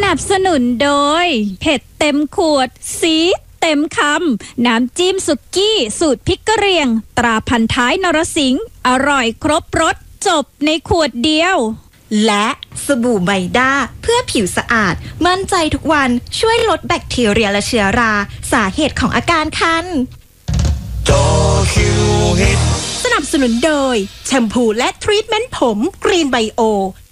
นับสนุนโดยเผ็ดเต็มขวดซีดเต็มคำน้ำจิ้มสุกี้สูตรพริกกะเหรี่ยงตราพันท้ายนรสิงห์อร่อยครบรสจบในขวดเดียวและสบู่ไมด้าเพื่อผิวสะอาดมั่นใจทุกวันช่วยลดแบคทีเรียและเชื้อราสาเหตุของอาการคันสนับสนุนโดยแชมพูและทรีทเมนต์ผมกรีนไบโอ